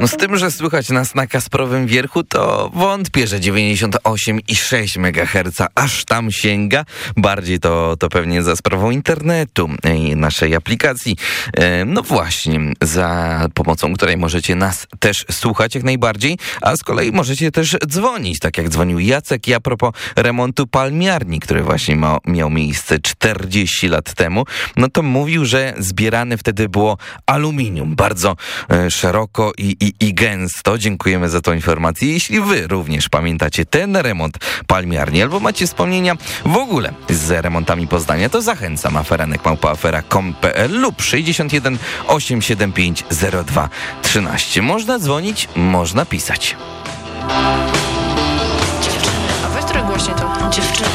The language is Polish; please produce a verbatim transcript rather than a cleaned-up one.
No z tym, że słychać nas na Kasprowym Wierchu, to wątpię, że dziewięćdziesiąt osiem i sześć megaherca aż tam sięga. Bardziej to, to pewnie za sprawą internetu i naszej aplikacji. No właśnie, za pomocą której możecie nas też słuchać jak najbardziej, a z kolei możecie też dzwonić, tak jak dzwonił Jacek i a propos remontu palmiarni, który właśnie ma, miał miejsce czterdzieści lat temu. No to mówił, że zbierane wtedy było aluminium bardzo e, szeroko i, i, i gęsto. Dziękujemy za tą informację. Jeśli wy również pamiętacie ten remont palmiarni albo macie wspomnienia w ogóle z remontami Poznania, to zachęcam aferanek małpa afera kropka com kropka pe el lub sześćdziesiąt jeden osiemset siedemdziesiąt pięć zero dwa trzynaście. Można dzwonić, można pisać. Dziewczyny, a weź trochę głośniej to. Dziewczyny.